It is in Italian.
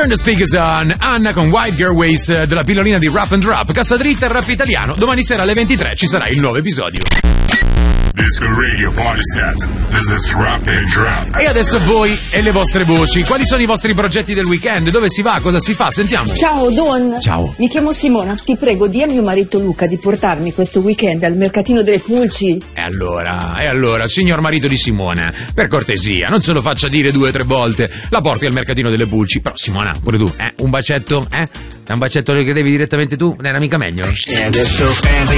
Turn the speakers on. Anna con White Girl Waist della pillolina di Rap and Rap. Cassa dritta, rap italiano. Domani sera alle 23 ci sarà il nuovo episodio. Disco Radio Party Set. This is Rap and Rap. E adesso voi e le vostre voci. Quali sono i vostri progetti del weekend? Dove si va? Cosa si fa? Sentiamo. Ciao Don. Ciao. Mi chiamo Simona. Ti prego, di a mio marito Luca di portarmi questo weekend al mercatino delle pulci. E allora, signor marito di Simona, per cortesia, non se lo faccia dire 2 o 3 volte. La porti al mercatino delle pulci. Però Simona, pure tu, un bacetto, Un bacetto che devi direttamente tu? Non era mica meglio? Adesso